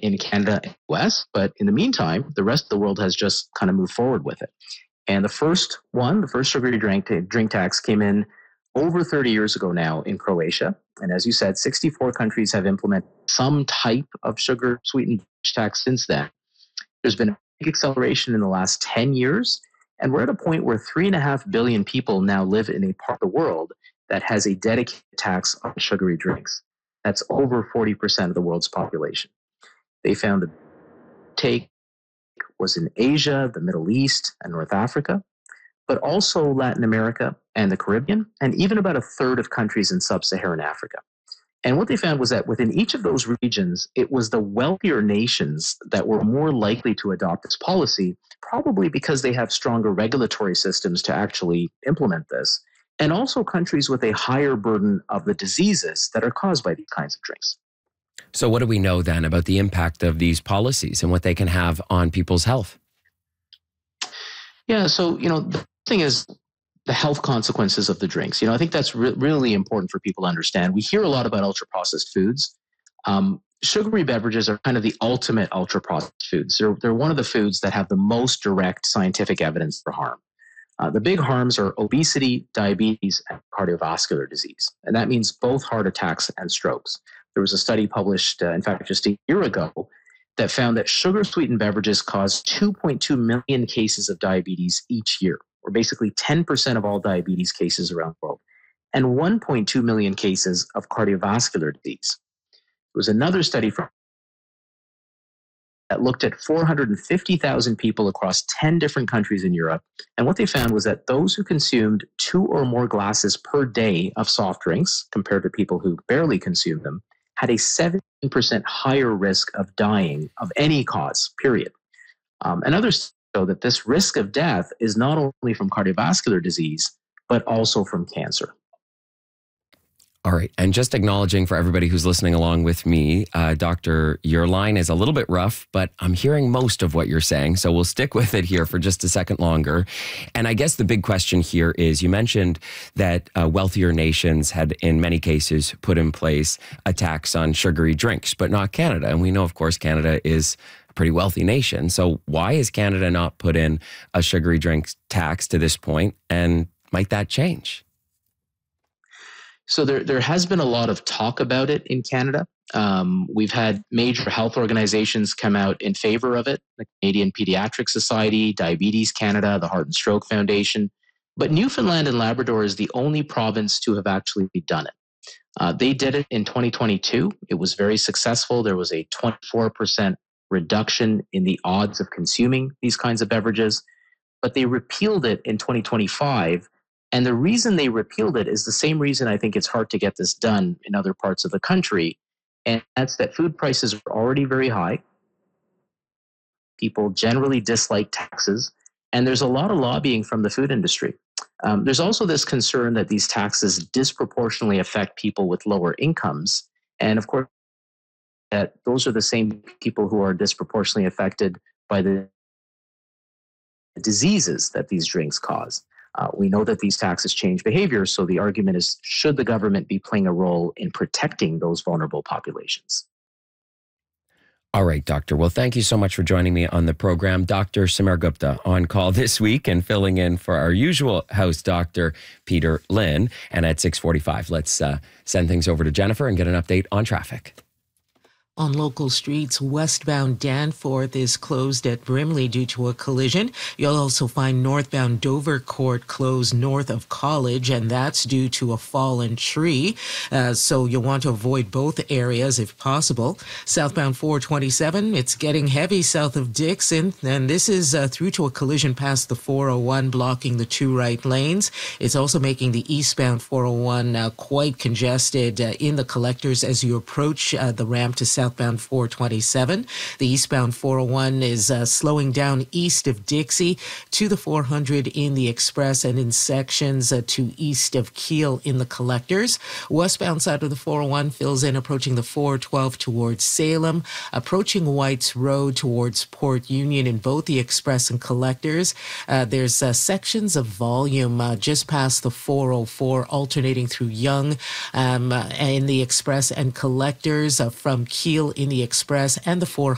in Canada and US, but in the meantime, the rest of the world has just kind of moved forward with it. And the first sugary drink tax came in over 30 years ago now in Croatia. And as you said, 64 countries have implemented some type of sugar sweetened tax since then. There's been a big acceleration in the last 10 years. And we're at a point where 3.5 billion people now live in a part of the world that has a dedicated tax on sugary drinks. That's over 40% of the world's population. They found the take was in Asia, the Middle East, and North Africa, but also Latin America and the Caribbean, and even about a third of countries in sub-Saharan Africa. And what they found was that within each of those regions, it was the wealthier nations that were more likely to adopt this policy, probably because they have stronger regulatory systems to actually implement this, and also countries with a higher burden of the diseases that are caused by these kinds of drinks. So what do we know then about the impact of these policies and what they can have on people's health? Yeah, so, the thing is the health consequences of the drinks. I think that's really important for people to understand. We hear a lot about ultra-processed foods. Sugary beverages are kind of the ultimate ultra-processed foods. They're one of the foods that have the most direct scientific evidence for harm. The big harms are obesity, diabetes, and cardiovascular disease. And that means both heart attacks and strokes. There was a study published, in fact, just a year ago, that found that sugar-sweetened beverages cause 2.2 million cases of diabetes each year, or basically 10% of all diabetes cases around the world, and 1.2 million cases of cardiovascular disease. There was another study that looked at 450,000 people across 10 different countries in Europe. And what they found was that those who consumed 2 or more glasses per day of soft drinks, compared to people who barely consumed them, had a 7% higher risk of dying of any cause, period. And others show that this risk of death is not only from cardiovascular disease, but also from cancer. All right. And just acknowledging for everybody who's listening along with me, Doctor, your line is a little bit rough, but I'm hearing most of what you're saying. So we'll stick with it here for just a second longer. And I guess the big question here is, you mentioned that wealthier nations had, in many cases, put in place a tax on sugary drinks, but not Canada. And we know, of course, Canada is a pretty wealthy nation. So why has Canada not put in a sugary drinks tax to this point? And might that change? So there has been a lot of talk about it in Canada. We've had major health organizations come out in favor of it, the Canadian Pediatric Society, Diabetes Canada, the Heart and Stroke Foundation. But Newfoundland and Labrador is the only province to have actually done it. They did it in 2022. It was very successful. There was a 24% reduction in the odds of consuming these kinds of beverages. But they repealed it in 2025. And the reason they repealed it is the same reason I think it's hard to get this done in other parts of the country. And that's that food prices are already very high. People generally dislike taxes. And there's a lot of lobbying from the food industry. There's also this concern that these taxes disproportionately affect people with lower incomes. And of course, that those are the same people who are disproportionately affected by the diseases that these drinks cause. We know that these taxes change behavior, so the argument is, should the government be playing a role in protecting those vulnerable populations? All right, Doctor. Well, thank you so much for joining me on the program. Dr. Sameer Gupta on call this week and filling in for our usual host, Dr. Peter Lynn. And at 6:45, let's send things over to Jennifer and get an update on traffic. On local streets, westbound Danforth is closed at Brimley due to a collision. You'll also find northbound Dover Court closed north of College, and that's due to a fallen tree. So you'll want to avoid both areas if possible. Southbound 427, it's getting heavy south of Dixon, and this is through to a collision past the 401, blocking the 2 right lanes. It's also making the eastbound 401 quite congested in the collectors as you approach the ramp to southbound 427. The eastbound 401 is slowing down east of Dixie to the 400 in the express and in sections to east of Keele in the collectors. Westbound side of the 401 fills in approaching the 412 towards Salem, approaching White's Road towards Port Union in both the express and collectors. There's sections of volume just past the 404 alternating through Yonge in the express and collectors from Keele in the express and the 400